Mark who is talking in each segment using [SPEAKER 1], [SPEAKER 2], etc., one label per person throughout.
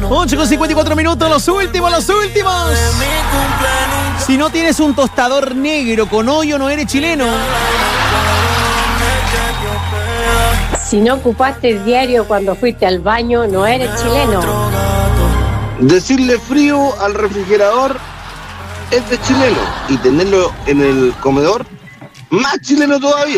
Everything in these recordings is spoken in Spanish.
[SPEAKER 1] 8:54, los últimos. Si no tienes un tostador negro con hoyo, no eres chileno.
[SPEAKER 2] Si no ocupaste el diario cuando fuiste al baño, no eres chileno.
[SPEAKER 3] Decirle frío al refrigerador es de chileno. Y tenerlo en el comedor, más chileno todavía.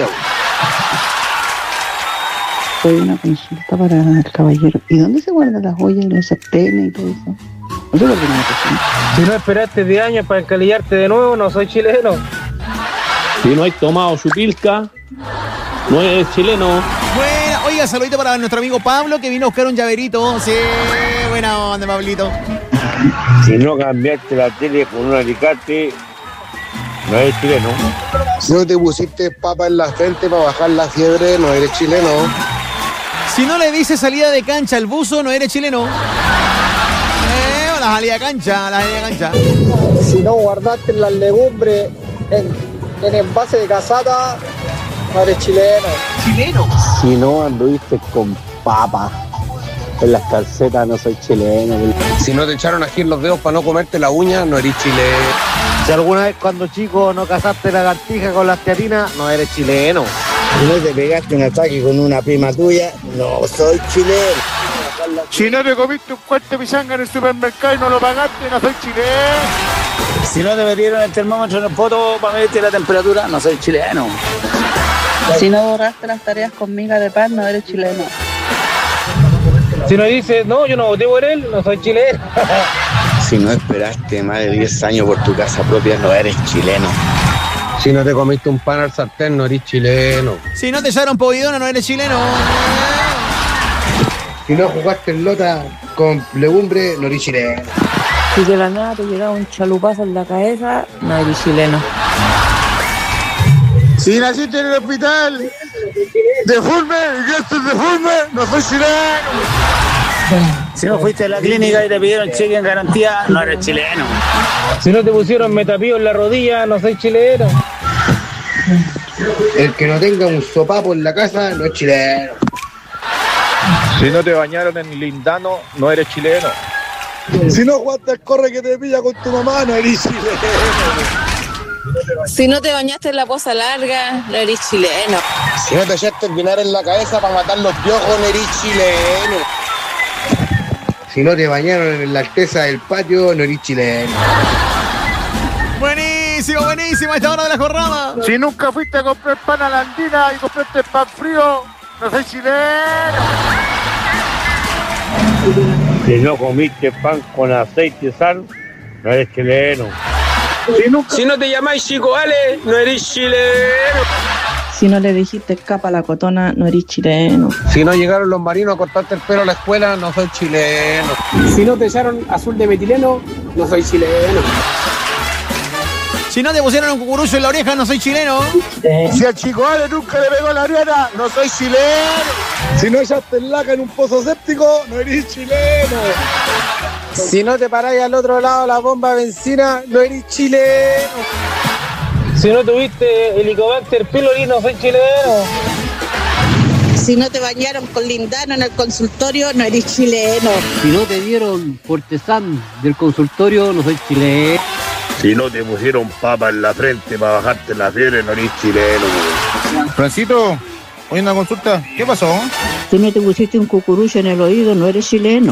[SPEAKER 4] Hay una consulta para el caballero. ¿Y dónde se guardan las ollas, los sartenes y todo eso? ¿No se guardan en la cocina?
[SPEAKER 5] Si no esperaste 10 años para encalillarte de nuevo, no soy chileno.
[SPEAKER 6] Si no hay tomado su pilca, no eres chileno.
[SPEAKER 1] Buena, oiga, saludito para nuestro amigo Pablo que vino a buscar un llaverito. Sí, buena onda, Pablito.
[SPEAKER 7] Si no cambiaste la tele con un alicate, no eres chileno.
[SPEAKER 3] Si no te pusiste papa en la frente para bajar la fiebre, no eres chileno.
[SPEAKER 1] Si no le dices salida de cancha al buzo, no eres chileno. La salida de cancha.
[SPEAKER 8] Si no guardaste las legumbres en envase de casata, no eres chileno.
[SPEAKER 7] Si no anduviste con papa en las calcetas, no soy chileno.
[SPEAKER 3] Si no te echaron ají en los dedos para no comerte la uña, no eres chileno.
[SPEAKER 7] Si alguna vez cuando chico no cazaste lagartija con las teatinas, no eres chileno.
[SPEAKER 8] Si no te pegaste un ataque con una prima tuya, no soy chileno.
[SPEAKER 5] Si no te comiste un cuarto de pichanga en el supermercado y no lo pagaste, no soy chileno.
[SPEAKER 7] Si no te metieron el termómetro en el poto para medirte la temperatura, no soy chileno.
[SPEAKER 4] Si no borraste las tareas con miga de pan, no eres chileno.
[SPEAKER 5] Si no dices, no, yo no voté por él, no soy chileno.
[SPEAKER 3] Si no esperaste más de 10 años por tu casa propia, no eres chileno. Si no te comiste un pan al sartén, no eres chileno.
[SPEAKER 1] Si no te echaron povidona, no eres chileno.
[SPEAKER 8] Si no jugaste en lota con legumbre, no eres chileno.
[SPEAKER 4] Si de la nada te llegaba un chalupazo en la cabeza, no eres chileno.
[SPEAKER 8] Si naciste en el hospital deforme, y esto es deforme, no soy chileno.
[SPEAKER 7] Si no fuiste a la clínica y te pidieron cheque en garantía, no eres chileno.
[SPEAKER 5] Si no te pusieron metapío en la rodilla, no soy chileno.
[SPEAKER 8] El que no tenga un sopapo en la casa, no es chileno.
[SPEAKER 6] Si no te bañaron en lindano, no eres chileno.
[SPEAKER 8] Si no jugaste al corre que te pilla con tu mamá, no eres chileno.
[SPEAKER 2] Si no te bañaste en la poza larga, no eres chileno.
[SPEAKER 3] Si no te echaste el vinagre en la cabeza para matar los piojos, no eres chileno.
[SPEAKER 8] Si no te bañaron en la alteza del patio, no eres chileno.
[SPEAKER 1] Buenísimo, a esta hora de la jornada.
[SPEAKER 5] Si nunca fuiste a comprar pan a la andina y compraste pan frío, no soy chileno.
[SPEAKER 7] Si no comiste pan con aceite y sal, no eres chileno.
[SPEAKER 5] Si no te llamáis Chico Ale, no eres chileno.
[SPEAKER 4] Si no le dijiste capa a la cotona, no eres chileno.
[SPEAKER 3] Si no llegaron los marinos a cortarte el pelo a la escuela, no soy chileno.
[SPEAKER 8] Si no te echaron azul de metileno, no soy chileno.
[SPEAKER 1] Si no te pusieron un cucurucho en la oreja, no soy chileno.
[SPEAKER 8] Si al Chico Ale nunca le pegó la Ariana, no soy chileno. Si no echaste el laca en un pozo séptico, no eres chileno. Si no te paráis al otro lado de la bomba de benzina, no eres chileno.
[SPEAKER 5] Si no tuviste Helicobacter pylori, no soy chileno.
[SPEAKER 9] Si no te bañaron con lindano en el consultorio, no eres chileno.
[SPEAKER 10] Si no te dieron Fortesan del consultorio, no soy chileno.
[SPEAKER 7] Si no te pusieron papa en la frente para bajarte la fiebre, no eres chileno.
[SPEAKER 8] Francito, hoy una consulta, ¿qué pasó?
[SPEAKER 4] Si no te pusiste un cucurucho en el oído, no eres chileno.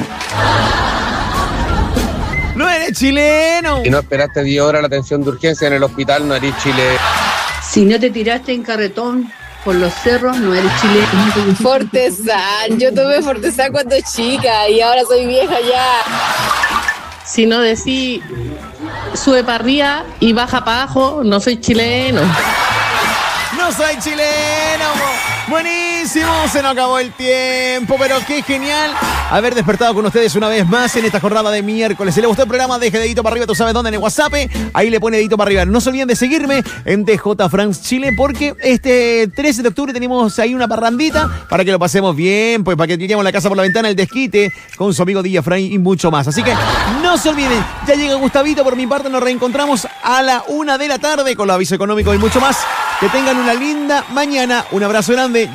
[SPEAKER 1] ¡No eres chileno!
[SPEAKER 3] Si no esperaste 10 horas la atención de urgencia en el hospital, no eres chileno.
[SPEAKER 9] Si no te tiraste en carretón por los cerros, no eres chileno.
[SPEAKER 2] Fortesan, yo tomé Fortesan cuando chica y ahora soy vieja ya.
[SPEAKER 9] Si no decís sube para arriba y baja para abajo, no soy chileno.
[SPEAKER 1] ¡No soy chileno! Buenísimo, se nos acabó el tiempo, pero qué genial haber despertado con ustedes una vez más en esta jornada de miércoles. Si les gustó el programa, deje dedito para arriba, tú sabes dónde, en el WhatsApp, ahí le pone dedito para arriba. No se olviden de seguirme en DJ France Chile, porque este 13 de octubre tenemos ahí una parrandita para que lo pasemos bien, pues para que tiremos la casa por la ventana, el desquite con su amigo DJ Fray y mucho más. Así que no se olviden, ya llega Gustavito, por mi parte nos reencontramos a la 1 de la tarde con el aviso económico y mucho más. Que tengan una linda mañana, un abrazo grande.